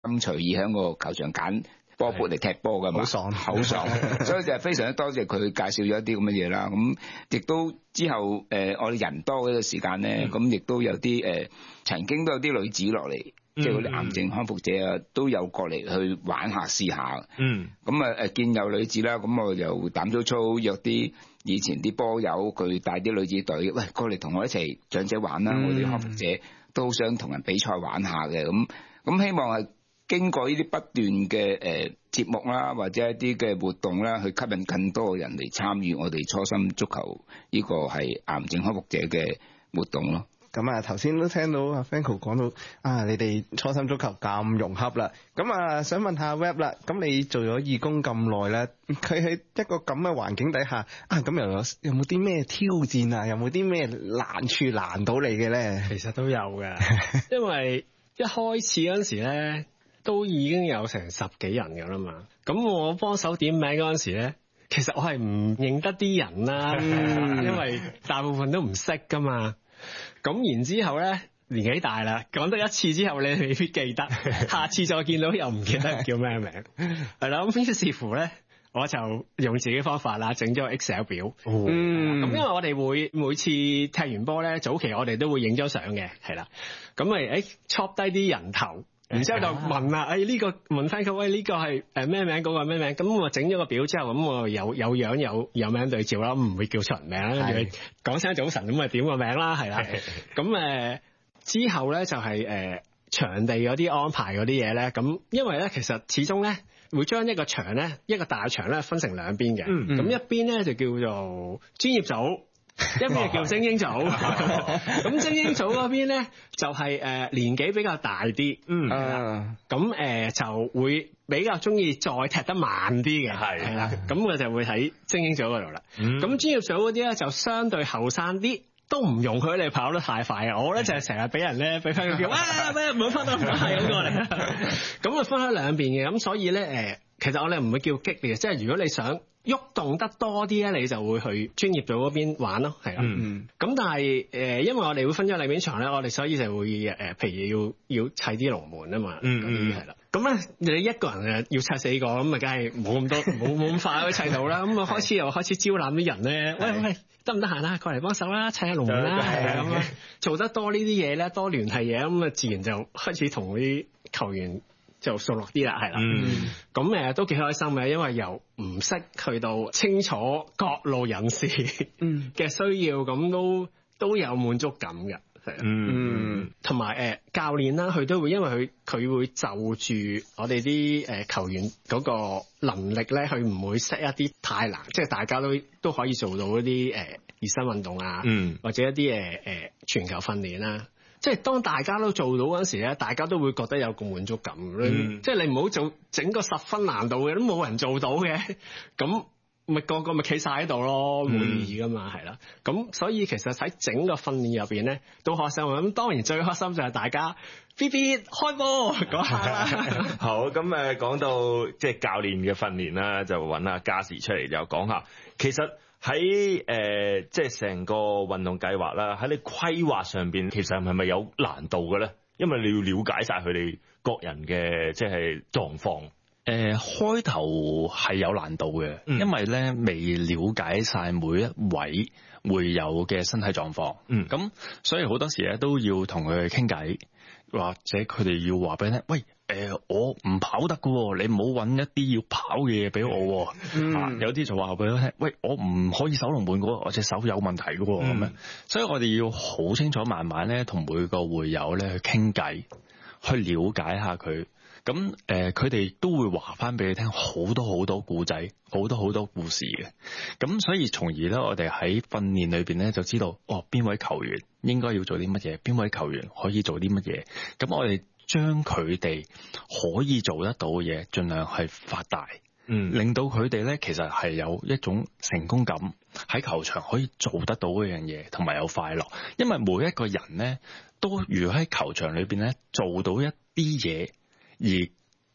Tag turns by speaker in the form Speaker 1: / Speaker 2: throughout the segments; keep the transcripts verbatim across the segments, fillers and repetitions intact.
Speaker 1: 咁隨意喺個球場揀波盤嚟踢波㗎嘛，
Speaker 2: 好爽，
Speaker 1: 好爽。所以就係非常之多謝佢介紹咗一啲咁嘅嘢啦。咁亦都之後誒、呃，我哋人多嗰個時間咧，咁、嗯、亦都有啲誒、呃，曾經都有啲女子落嚟。即係嗰啲癌症康復者啊，都有過嚟去玩下試下。嗯。咁啊誒，見有女子啦，咁我就膽粗粗約啲以前啲波友，佢帶啲女子隊，喂過嚟同我一齊長者玩啦。嗯、我哋康復者都好想同人比賽玩下嘅。咁咁希望係經過呢啲不斷嘅誒節目啦，或者一啲嘅活動啦，去吸引更多嘅人嚟參與我哋初心足球呢個係癌症康復者嘅活動咯。
Speaker 2: 咁啊，頭先都聽到阿 Franko 講到啊，你哋初心足球咁融洽啦。咁啊，想問下 Web 啦，咁你做咗義工咁耐咧，佢喺一個咁嘅環境底下啊，咁又有有冇啲咩挑戰啊？有冇啲咩難處難到你嘅咧？
Speaker 3: 其實都有嘅，因為一開始嗰陣時咧，都已經有成十幾人噶啦嘛。咁我幫手點名嗰陣時咧，其實我係唔認得啲人啦，嗯、因為大部分都唔識噶嘛。咁然之後咧，年紀大啦，講得一次之後你未必記得，下次再見到又唔記得叫咩名，係啦。咁於是乎咧，我就用自己方法啦，整咗個 Excel 表。嗯，咁因為我哋會每次踢完波咧，早期我哋都會影咗相嘅，係啦。咁咪誒 chop 低啲人頭。然之後就問啦，誒、哎、呢、這個問翻佢，喂呢、這個係誒咩名，嗰、那個咩名？咁我整咗個表之後，咁我有有樣有有名對照啦，唔會叫出人名啦，跟住講聲早晨咁咪點個名啦，係啦。咁誒、呃、之後咧就係、是、誒、呃、場地嗰啲安排嗰啲嘢咧，咁因為咧其實始終咧會將一個場咧一個大場咧分成兩邊嘅，咁、嗯、一邊咧就叫做專業組。一邊叫精英組，咁精英組嗰邊咧就係、是、誒、呃、年紀比較大啲，嗯，咁誒、呃、就會比較中意再踢得慢啲嘅，係係啦，咁我就會喺精英組嗰度啦。咁、嗯、專業組嗰啲咧就相對後生啲，都唔容許你跑得太快嘅。我咧就係成日俾人咧俾翻佢叫，哇咩唔好翻到唔係咁過嚟，咁啊分開兩邊嘅，咁所以咧誒、呃，其實我哋唔會叫激烈嘅，即係如果你想喐動得多啲咧，你就會去專業組嗰邊玩咯，係啦。咁、嗯、但係誒、呃，因為我哋會分咗兩邊場咧，我哋所以就會誒、呃，譬如要要砌啲龍門啊嘛，嗰啲係啦。咁咧你一個人誒要砌四個，咁啊梗係冇咁多冇冇咁快可以砌到啦。咁啊開始又開始招攬啲人咧，喂喂，得唔得閒啊？過嚟幫手啦，砌下龍門啦，係啊咁啊，做得多呢啲嘢咧，多聯繫嘢，咁啊自然就開始同啲球員就熟絡啲啦，係啦，咁誒、嗯、都幾開心嘅，因為由唔識去到清楚各路人士嘅需要，咁、嗯、都都有滿足感嘅，係嗯，同埋誒教練啦，佢都會因為佢佢會就住我哋啲誒球員嗰個能力咧，佢唔會 set 一啲太難，即係大家都都可以做到嗰啲誒熱身運動啊，嗯、或者一啲誒誒傳球訓練啦。即係當大家都做到嗰時咧，大家都會覺得有個滿足感。嗯、即係你唔好做整個十分難度嘅，都冇人做到嘅，咁咪個個咪企晒喺度咯，冇意義噶嘛，係啦。咁所以其實喺整個訓練入邊咧都開心。咁當然最開心就係大家 B B 開波嗰下啦。
Speaker 4: 好，咁誒講到即係教練嘅訓練啦，就揾阿嘉士出嚟又講下，其實。喺誒、呃，即係成個運動計劃啦，喺你規劃上邊，其實係咪有難度嘅咧？因為你要了解晒佢哋各人嘅即係狀況。誒、
Speaker 5: 呃，開頭係有難度嘅，嗯、因為咧未了解晒每一位會有嘅身體狀況。嗯，咁所以好多時咧都要同佢傾偈，或者佢哋要話俾你聽，喂。誒、呃，我唔跑得噶，你唔好揾一啲要跑嘅嘢俾我。嗯啊、有啲就話俾我聽，喂，我唔可以守龍門噶，我隻手有問題噶，咁樣、嗯。所以我哋要好清楚，慢慢咧同每個會友咧去傾偈，去了解下佢。咁誒，佢哋都會話翻俾你聽好多好多故仔，好多好多故事嘅。咁所以從而咧，我哋喺訓練裏邊咧就知道，哦，邊位球員應該要做啲乜嘢，邊位球員可以做啲乜嘢。咁我哋。將佢哋可以做得到嘅嘢，盡量係發大，嗯，令到佢哋咧，其實係有一種成功感喺球場可以做得到嗰樣嘢，同埋有快樂。因為每一個人咧，都如果喺球場裏邊咧做到一啲嘢，而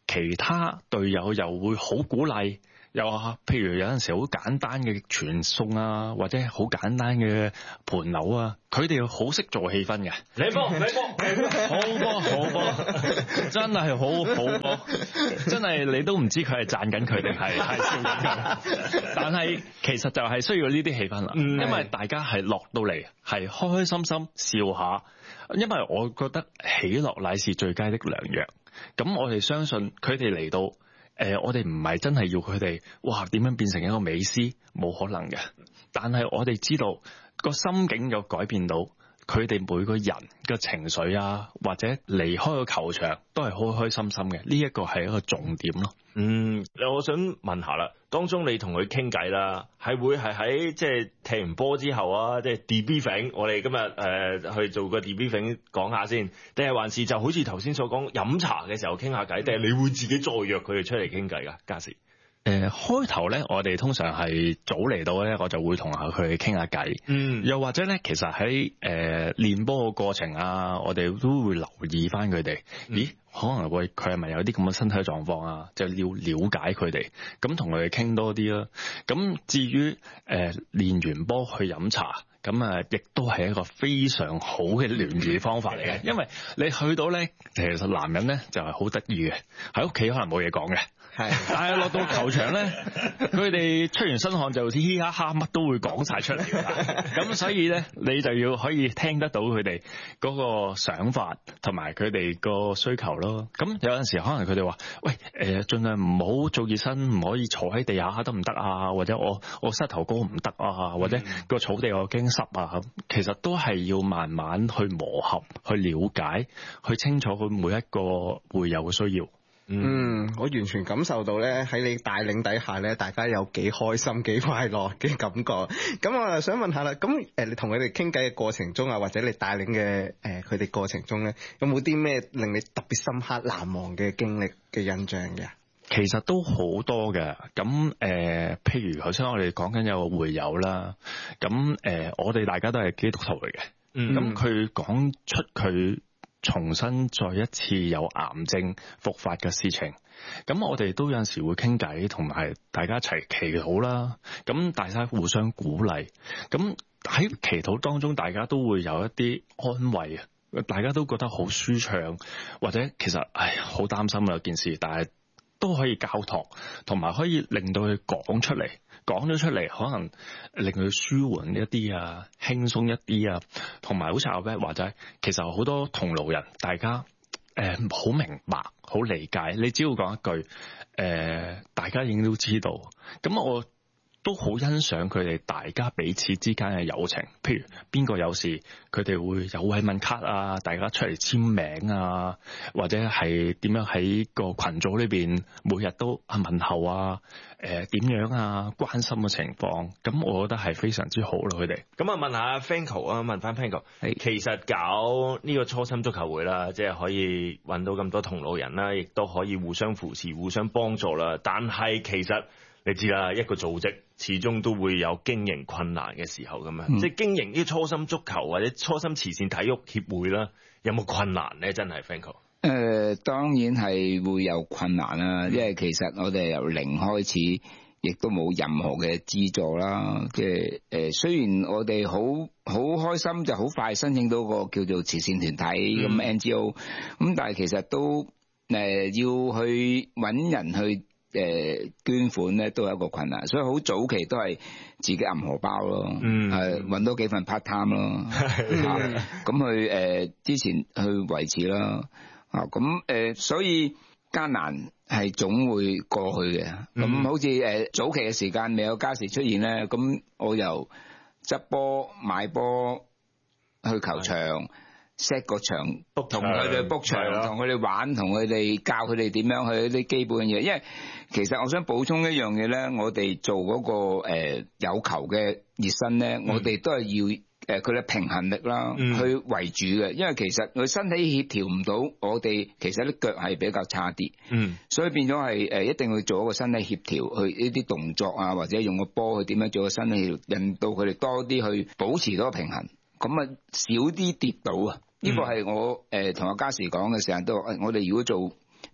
Speaker 5: 其他隊友又會好鼓勵。又話，譬如有陣時好簡單嘅傳送啊，或者好簡單嘅盤扭啊，佢哋好識做氣氛嘅。
Speaker 4: 你波，你波，
Speaker 5: 好波，好波，真係好好波，真係你都唔知佢係讚緊佢定係係笑緊佢。但係其實就係需要呢啲氣氛啦，因為大家係落到嚟係開開心心笑下，因為我覺得喜樂乃是最佳的良藥。咁我哋相信佢哋嚟到。誒、呃，我哋唔係真係要佢哋，哇，點樣變成一個美斯？冇可能嘅。但係我哋知道個心境有改變到，佢哋每個人嘅情緒啊，或者離開個球場都係開開心心嘅。呢一個係一個重點咯。
Speaker 4: 嗯，我想問下啦，當中你同佢傾偈啦，係會係喺即係踢完波之後啊，即係 debriefing，我哋今日誒、呃、去做個 debriefing 講下先，定係還是就好似頭先所講飲茶嘅時候傾下偈，定係你會自己再約佢哋出嚟傾偈噶？嘉士。
Speaker 5: 誒、呃、開頭咧，我哋通常係早嚟到咧，我就會同下佢哋傾下偈。嗯，又或者咧，其實喺誒練波嘅過程啊，我哋都會留意翻佢哋。嗯、咦，可能會佢係咪有啲咁嘅身體狀況啊？就要了解佢哋，咁同佢哋傾多啲啦。咁至於誒、呃、練完波去飲茶，咁啊，亦都係一個非常好嘅聯誼方法嚟嘅。因為你去到咧，其實男人咧就係好得意嘅，喺屋企可能冇嘢講嘅。係，但係落到球場咧，佢哋出完身汗就嘻嘻哈哈，乜都會講晒出嚟㗎。咁所以咧，你就要可以聽得到佢哋嗰個想法同埋佢哋個需求咯。咁有陣時可能佢哋話：喂，誒、呃，盡量唔好做熱身，唔可以坐喺地下得唔得啊？或者我我膝頭哥唔得啊？或者個草地我驚濕啊？其實都係要慢慢去磨合、去了解、去清楚佢每一個會有嘅需要。
Speaker 2: 嗯，我完全感受到咧，喺你帶領底下咧，大家有幾開心、幾快樂嘅感覺。咁我啊想問下啦，咁誒，你同佢哋傾偈嘅過程中啊，或者你帶領嘅誒佢哋過程中咧，有冇啲咩令你特別深刻、難忘嘅經歷嘅印象嘅？
Speaker 5: 其實都好多嘅。咁誒、呃，譬如頭先我哋講緊有個會友啦，咁誒、呃，我哋大家都係基督徒嚟嘅。嗯，咁佢講出佢重新再一次有癌症復發嘅事情，咁我哋都有陣時會傾偈，同埋大家一齊祈禱啦。咁大家互相鼓勵，咁喺祈禱當中，大家都會有一啲安慰啊，大家都覺得好舒暢，或者其實唉好擔心啊件事，但係都可以交託，同埋可以令到佢講出嚟。講咗出嚟，可能令佢舒緩一啲啊，輕鬆一啲啊，同埋好似阿 Red 話齋，其實好多同路人，大家誒好、呃、明白、好理解。你只要講一句，誒、呃、大家已經都知道。咁我都好欣賞佢哋大家彼此之間嘅友情。譬如邊個有事，佢哋會有慰問卡啊，大家出嚟簽名啊，或者係點樣喺個群組裏邊每日都啊問候啊。誒、呃，點樣啊？關心嘅情況，咁我覺得係非常之好咯。佢哋
Speaker 4: 咁啊，問下 Franco 啊，問翻 Franco，其實搞呢個初心足球會啦，即係可以揾到咁多同路人啦，亦都可以互相扶持、互相幫助啦。但係其實你知啦，一個組織始終都會有經營困難嘅時候咁樣，嗯、即係經營呢個初心足球或者初心慈善體育協會啦，有冇困難咧？真係 Franco。
Speaker 1: 誒、呃，當然係會有困難啦，因為其實我哋由零開始，亦都冇任何嘅資助啦。即係誒，雖然我哋好好開心，就好快申請到個叫做慈善團體咁、嗯、N G O，咁但係其實都誒、呃、要去揾人去誒、呃、捐款咧，都係一個困難。所以好早期都係自己揞荷包咯，嗯，係揾多幾份 part time 咯，咁去誒之前去維持啦。啊，咁誒、呃，所以艱難係總會過去嘅。咁、嗯、好似誒、呃、早期嘅時間未有家事出現咧，咁我由執波買波去球場 set 個場，同佢哋 book 場，同佢哋玩，同佢哋教佢哋點樣去一啲基本嘅嘢。因為其實我想補充一樣嘢咧，我哋做嗰、那個誒、呃、有球嘅熱身咧，嗯、我哋都係要。誒佢嘅平衡力啦，嗯、去為主嘅，因為其實佢身體協調唔到，我哋其實啲腳係比較差啲，嗯，所以變咗係誒一定要做一個身體協調，去呢啲動作啊，或者用個波去點樣做個身體協調，令到佢哋多啲去保持到個平衡，咁啊少啲跌倒啊！呢、嗯、個係我誒同阿嘉士講嘅時候都，我哋如果做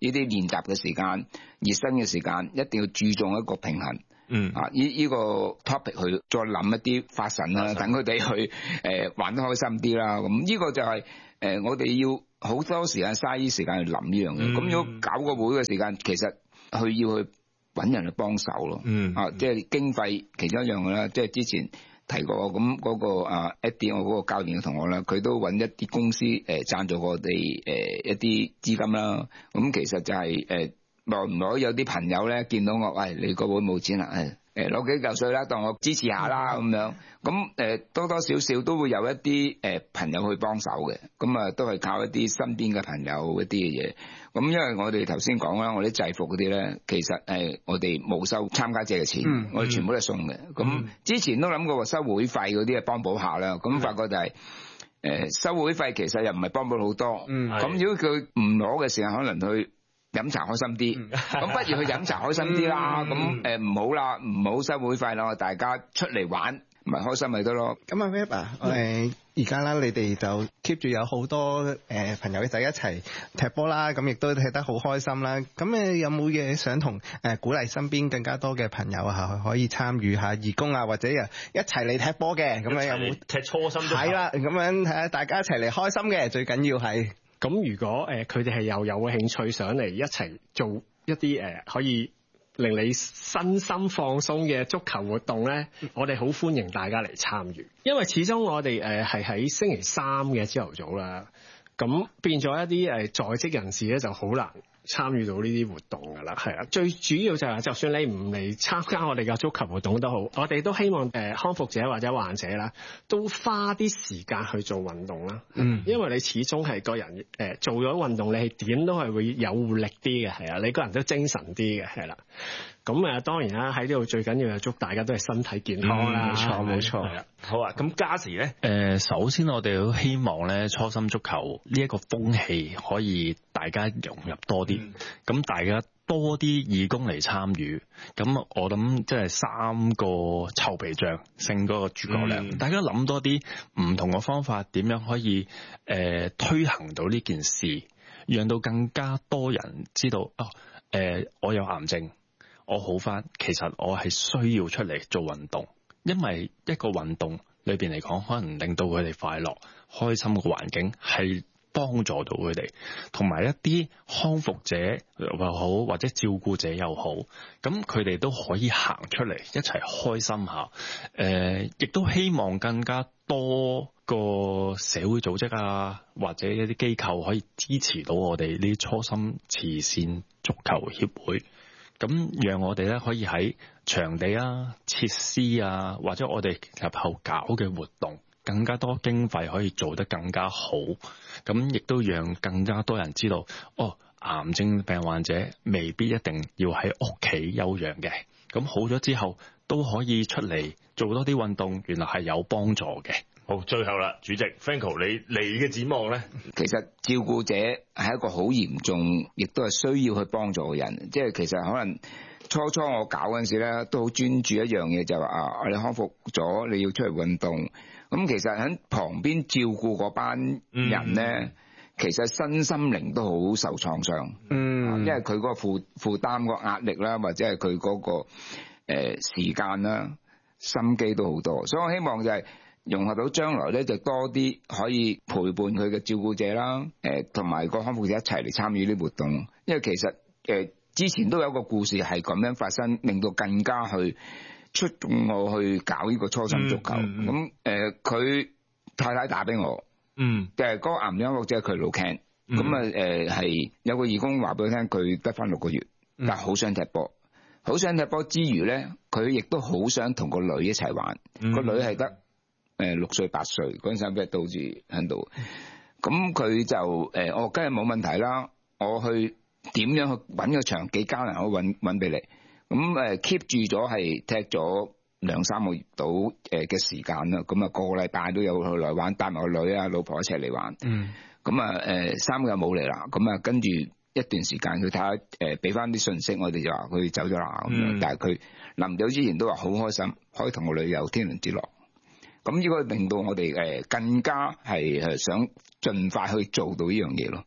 Speaker 1: 呢啲練習嘅時間、熱身嘅時間，一定要注重一個平衡。
Speaker 4: 嗯
Speaker 1: 啊，呢呢個 topic 去再諗一啲發神啦，等佢哋去誒、呃、玩得開心啲啦。咁呢個就係、是、誒、呃、我哋要好多時間嘥啲時間去諗呢樣嘢。咁、嗯、如果搞個會嘅時間，其實佢要去揾人去幫手咯。嗯啊，即係經費其中一樣嘅啦。即係之前提過咁嗰、那個啊 Eddie 我嗰個教練嘅同學啦，佢都揾一啲公司誒、呃、贊助我哋誒、呃、一啲資金啦。咁其實就係、是、誒。呃耐唔耐有啲朋友咧見到我，喂、哎，你個會冇錢啦，誒誒攞幾嚿水啦，當我支持下啦咁樣，咁誒多多少少都會有一啲誒朋友去幫手嘅，咁啊都係靠一啲身邊嘅朋友一啲嘅嘢，咁因為我哋頭先講啦，我啲制服嗰啲咧，其實誒我哋冇收參加者嘅錢，嗯、我哋全部都係送嘅，咁、嗯、之前都諗過話收會費嗰啲啊幫補下啦，咁發覺就係、是、誒、呃、收會費其實又唔係幫補好多，咁、嗯、如果佢唔攞嘅時間，可能去飲茶開心啲，咁不如去飲茶開心啲啦。咁誒唔好啦，唔好收會費啦，大家出嚟玩，咪開心咪得咯。
Speaker 2: 咁啊 Webb 啊，誒而家啦，你哋就 keep 住有好多誒朋友仔一齊踢波啦，咁亦都踢得好開心啦。咁誒有冇嘢想同誒鼓勵身邊更加多嘅朋友啊，可以參與下義工啊，或者啊一齊嚟踢波嘅？咁樣有冇
Speaker 4: 踢初心都
Speaker 2: 係啦，咁樣睇下大家一齊嚟開心嘅，最緊要係。
Speaker 3: 咁如果誒佢哋係又有興趣上嚟一齊做一啲誒、呃、可以令你身心放鬆嘅足球活動咧，我哋好歡迎大家嚟參與，因為始終我哋誒係喺星期三嘅朝頭早啦，咁變咗一啲誒在職人士咧就好難參與到呢啲活動㗎啦，係啊，最主要就係就算你唔嚟參加我哋嘅足球活動都好，我哋都希望誒、呃、康復者或者患者啦，都花啲時間去做運動啦。嗯，因為你始終係個人誒、呃、做咗運動，你係點都係會有活力啲嘅，係啊，你個人都精神啲嘅，係啦。咁誒當然啦，喺呢度最緊要係祝大家都係身體健康啦。冇錯冇錯。係啊，好啊。咁加時咧，
Speaker 5: 誒首先我哋都希望咧初心足球呢一個風氣可以大家融入多啲，咁、嗯、大家多啲義工嚟參與，咁我諗即係三個臭皮匠勝嗰個諸葛亮，嗯、大家諗多啲唔同嘅方法，點樣可以誒、呃、推行到呢件事，讓到更加多人知道哦，誒、呃、我有癌症。我好翻，其實我係需要出嚟做運動，因為一個運動裏邊嚟講，可能令到佢哋快樂、開心嘅環境係幫助到佢哋，同埋一啲康復者又好，或者照顧者又好，咁佢哋都可以行出嚟一齊開心下。誒、呃，亦都希望更加多個社會組織啊，或者一啲機構可以支持到我哋呢初心慈善足球協會。咁讓我哋咧可以喺場地啊、設施啊，或者我哋日後搞嘅活動，更加多經費可以做得更加好。咁亦都讓更加多人知道，哦，癌症病患者未必一定要喺屋企休養嘅。咁好咗之後，都可以出嚟做多啲運動，原來係有幫助嘅。
Speaker 4: 好，最後啦，主席 Franko，你你嘅展望咧？
Speaker 1: 其實照顧者係一個好嚴重，亦都係需要去幫助嘅人。即係其實可能初初我搞嗰陣時咧，都好專注一樣嘢，就係話啊，我哋康復咗，你要出嚟運動。咁其實喺旁邊照顧嗰班人咧，嗯、其實身心靈都好受創傷。嗯，因為佢嗰個負負擔個壓力啦，或者係佢嗰個誒、呃、時間啦、心機都好多。所以我希望就係、是。融合到將來咧，就多啲可以陪伴佢嘅照顧者啦，誒同埋個康復者一齊嚟參與啲活動。因為其實誒、呃、之前都有個故事係咁樣發生，令到更加去出動我去搞呢個初心足球。咁誒佢太太打俾我，嗯，就係嗰個癌症康復者佢老 Ken，咁啊誒係有個義工話俾佢聽，佢得返六個月，但係好想踢波，好想踢波之餘咧，佢亦都好想同個女一齊玩，個、嗯、女係得。誒六歲八歲嗰陣時，俾人倒住喺度，咁佢就誒，我梗係冇問題啦。我去點樣去揾個場幾艱難，我揾揾俾你。咁誒 keep 住咗係踢咗兩三個月到誒嘅時間啦。咁啊個個禮拜都有去來玩，帶埋個女啊老婆一齊嚟玩。嗯。咁啊誒三個月冇嚟啦。咁啊跟住一段時間，佢睇下誒俾翻啲信息，我哋就話佢走咗啦咁樣。嗯、但係佢臨走之前都話好開心，可以同個女有天倫之樂。咁呢個令到我哋誒更加係誒想盡快去做到呢樣嘢咯，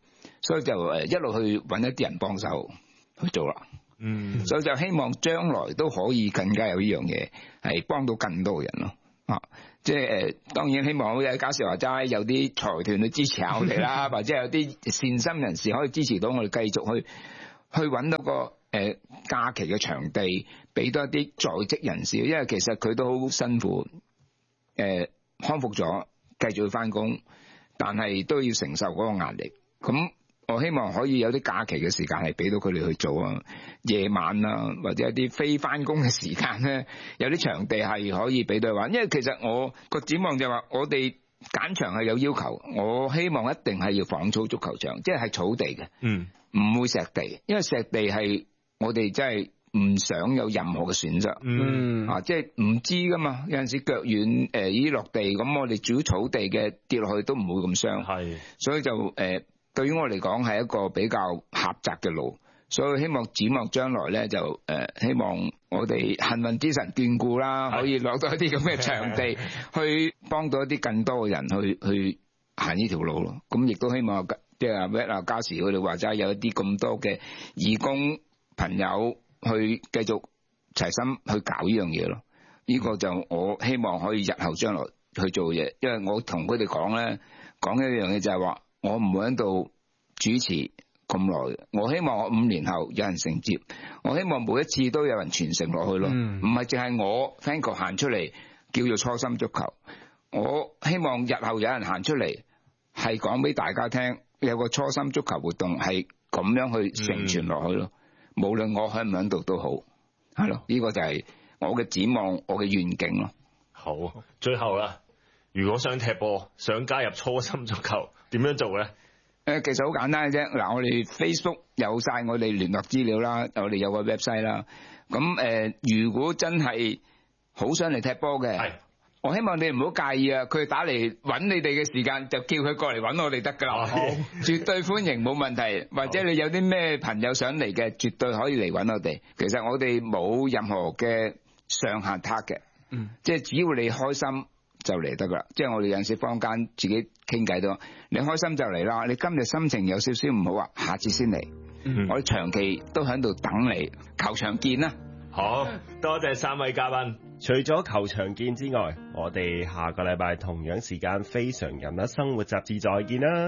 Speaker 1: 所以就誒一路去揾一啲人幫手去做啦。嗯，所以就希望將來都可以更加有呢樣嘢，係幫到更多嘅人咯。啊，即係誒，當然希望好似嘉士話齋，有啲財團去支持下我哋啦，或者有啲善心人士可以支持到我哋繼續去去揾到個誒、呃、假期嘅場地，俾多一啲在職人士，因為其實佢都好辛苦，誒、呃、康復咗繼續去翻工，但係都要承受嗰個壓力。咁我希望可以有啲假期嘅時間係俾到佢哋去做啊，夜晚啊或者一啲非翻工嘅時間咧，有啲場地係可以俾到佢玩。因為其實我個展望就話，我哋揀場係有要求，我希望一定係要仿草足球場，即係係草地嘅，嗯，唔會石地，因為石地係我哋真係唔想有任何嘅損失，嗯啊，即係唔知噶嘛，有陣時腳軟誒依落地，咁我哋主草地嘅跌落去都唔會咁傷，係，所以就誒。呃對於我嚟講係一個比較狹窄嘅路，所以希望展望將來咧就誒、呃、希望我哋幸運之神眷顧啦，可以攞到一啲咁嘅場地，去幫到一啲更多嘅人去去行呢條路咯。咁亦都希望即係阿 Red 啊、嘉士佢哋話齋有一啲咁多嘅義工朋友去繼續齊心去搞呢樣嘢咯。呢、這個就我希望可以日後將來去做嘢，因為我同佢哋講咧講一樣嘢就係話。我唔會喺度主持咁耐，我希望我五年後有人承接，我希望每一次都有人傳承落去咯，唔係淨係我 Fanco 行出嚟叫做初心足球，我希望日後有人行出嚟係講俾大家聽，有個初心足球活動係咁樣去承傳落去咯，嗯、無論我喺唔喺度都好，係咯，呢、這個就係我嘅展望，我嘅願景咯。
Speaker 4: 好，最後啦，如果想踢波，想加入初心足球。點樣做咧？誒，其實好簡單嘅啫。嗱，我哋 Facebook 有晒我哋聯絡資料啦，我哋有個 website 啦。咁誒、呃，如果真係好想嚟踢波嘅，係，我希望你唔好介意啊。佢打嚟揾你哋嘅時間，就叫佢過嚟揾我哋得噶啦。好，絕對歡迎，冇問題。或者你有啲咩朋友想嚟嘅，絕對可以嚟揾我哋。其實我哋冇任何嘅上限 target 嘅，嗯，即係只要你開心。就嚟得噶啦，即係我哋有陣時坊間自己傾偈都，你開心就嚟啦。你今日心情有少少唔好啊，下次先嚟。嗯、我哋長期都喺度等你，球場見啦。好多謝三位嘉賓。除咗球場見之外，我哋下個禮拜同樣時間非常人物生活雜誌再見啦。